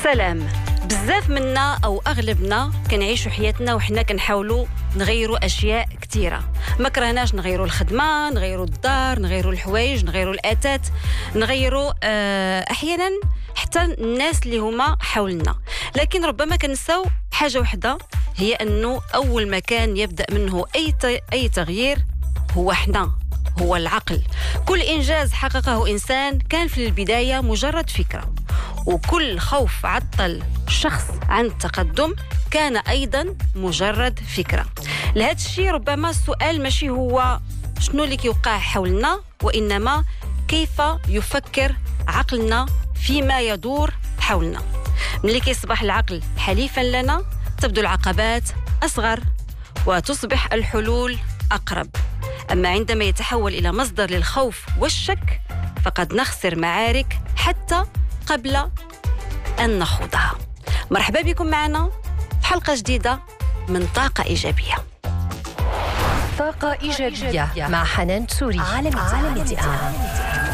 سلام. بزاف منا أو أغلبنا كنعيشوا حياتنا وحنا كنحاولوا نغيروا أشياء كثيرة. ما كرهناش نغيروا الخدمة، نغيروا الدار، نغيروا الحوايج، نغيروا الآتات، نغيروا أحيانا حتى الناس اللي هما حولنا. لكن ربما كنساو حاجة واحدة، هي أنه أول مكان يبدأ منه أي تغيير هو حنا، هو العقل. كل إنجاز حققه إنسان كان في البداية مجرد فكرة، وكل خوف عطل شخص عن التقدم كان أيضا مجرد فكرة. لهذا الشيء ربما السؤال ماشي هو شنو اللي كيوقع حولنا، وإنما كيف يفكر عقلنا فيما يدور حولنا. ملي كيصبح العقل حليفا لنا تبدو العقبات أصغر وتصبح الحلول أقرب. أما عندما يتحول إلى مصدر للخوف والشك فقد نخسر معارك حتى قبل أن نخوضها. مرحبا بكم معنا في حلقة جديدة من طاقة إيجابية. طاقة إيجابية مع حنان تسوري. عالم